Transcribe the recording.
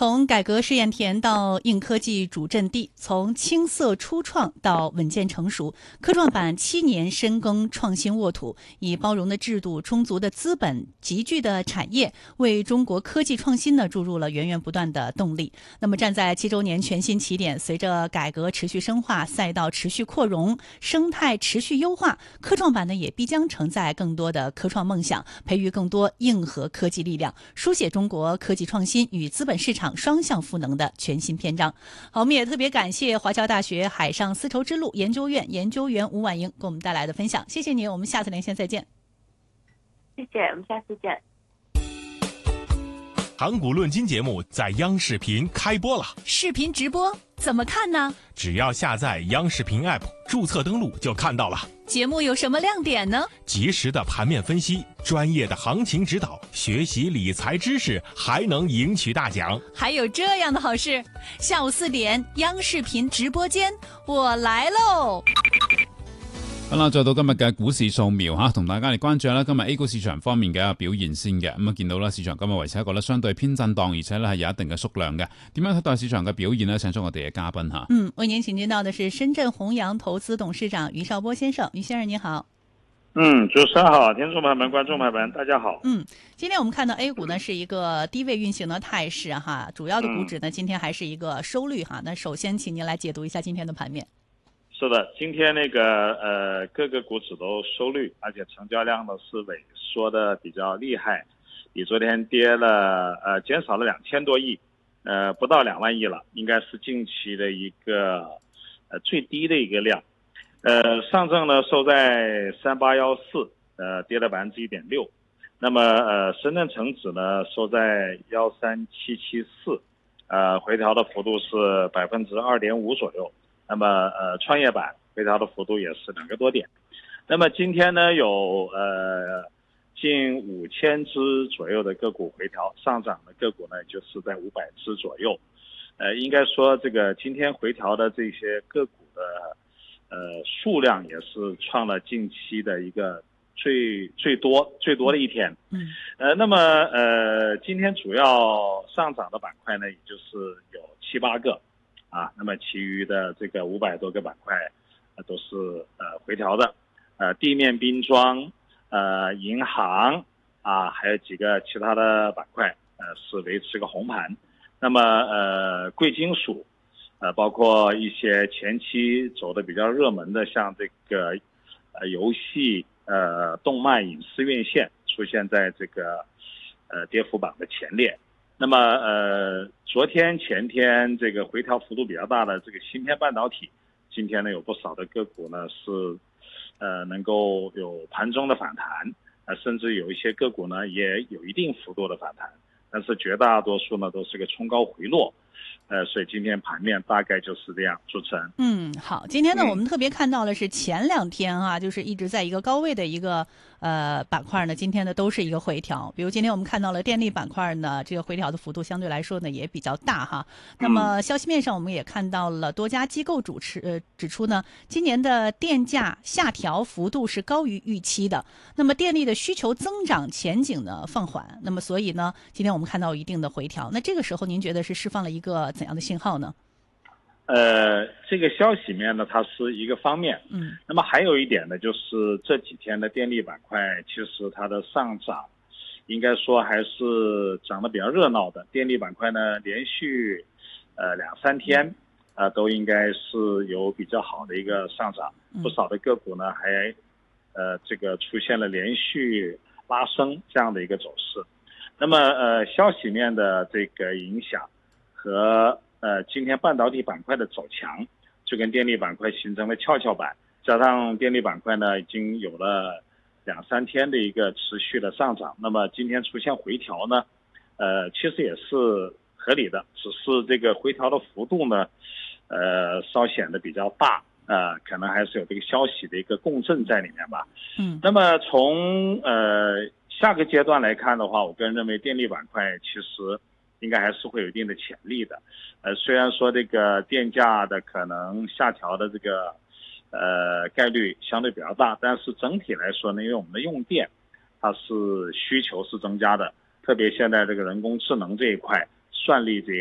从改革试验田到硬科技主阵地，从青涩初创到稳健成熟，科创板7年深耕创新沃土，以包容的制度、充足的资本、集聚的产业，为中国科技创新呢注入了源源不断的动力。那么站在7周年全新起点，随着改革持续深化，赛道持续扩容，生态持续优化，科创板呢也必将承载更多的科创梦想，培育更多硬核科技力量，书写中国科技创新与资本市场双向赋能的全新篇章。好，我们也特别感谢华侨大学海上丝绸之路研究院研究员吴婉莹给我们带来的分享，谢谢你，我们下次连线再见。 谢谢，我们下次见。 盘古论金节目在央视频开播了， 视频直播怎么看呢？ 只要下载央视频 App， 注册登录就看到了。 节目有什么亮点呢？ 及时的盘面分析，专业的行情指导，学习理财知识，还能赢取大奖。 还有这样的好事，下午4点，央视频直播间，我來嘍！ 好啦，再到今日嘅股市掃描吓，同大家嚟關注啦。今日 A 股市場方面嘅表現先嘅，咁見到啦，市場今日維持一個相對偏震盪，而且咧係有一定嘅縮量嘅。點樣睇待市場嘅表現呢？請出我哋嘅嘉賓吓。 為您請進到的是深圳弘陽投資董事長余少波先生，余先生您好。 主持人好，听众朋友们、观众朋友们，大家好。 今天我们看到 A 股呢是一个低位运行的态势哈，主要的股指呢今天还是一个收率哈。那首先请您来解读一下今天的盘面。 是的，今天各个股指都收绿，而且成交量呢是萎缩的比较厉害，比昨天跌了减少了2000多亿，不到2万亿了，应该是近期的一个最低的一个量。上证呢收在3814，跌了1.6%。那么深圳成指呢收在13774，回调的幅度是2.5%左右。那么创业板回调的幅度也是2个多点。那么今天呢有近5000只左右的个股回调，上涨的个股呢就是在500只左右。应该说这个今天回调的这些个股的数量也是创了近期的一个最多的一天。那么今天主要上涨的板块呢也就是有7、8个。那么其余的这个500多个板块都是回调的，地面冰装、银行还有几个其他的板块是维持个红盘。那么贵金属包括一些前期走的比较热门的，像这个游戏、动漫、影视院线出现在这个跌幅榜的前列。那么昨天前天这个回调幅度比较大的这个芯片半导体，今天呢有不少的个股呢是能够有盘中的反弹，甚至有一些个股呢也有一定幅度的反弹，但是绝大多数呢都是个冲高回落。所以今天盘面大概就是这样。主持人， 好，今天呢我们特别看到的是前2天就是一直在一个高位的一个板块呢，今天呢都是一个回调。比如今天我们看到了电力板块呢，这个回调的幅度相对来说呢也比较大哈。那么消息面上我们也看到了多家机构指出呢，今年的电价下调幅度是高于预期的。那么电力的需求增长前景呢放缓，那么所以呢今天我们看到一定的回调。那这个时候您觉得是释放了一个怎样的信号呢？ 这个消息面呢它是一个方面。那么还有一点呢，就是这几天的电力板块其实它的上涨应该说还是涨得比较热闹的。电力板块呢连续2、3天都应该是有比较好的一个上涨，不少的个股呢还这个出现了连续拉升这样的一个走势。那么消息面的这个影响和今天半导体板块的走强，就跟电力板块形成了跷跷板，加上电力板块呢已经有了2、3天的一个持续的上涨，那么今天出现回调呢其实也是合理的，只是这个回调的幅度呢稍显得比较大，可能还是有这个消息的一个共振在里面吧。那么从下个阶段来看的话，我个人认为电力板块其实应该还是会有一定的潜力的。虽然说这个电价的可能下调的这个概率相对比较大，但是整体来说呢，因为我们的用电它是需求是增加的，特别现在这个人工智能这一块、算力这一